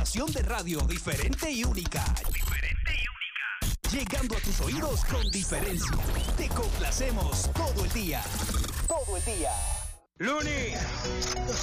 estación de radio diferente y única. Llegando a tus oídos con diferencia. Te complacemos todo el día. Todo el día. ¡Luni!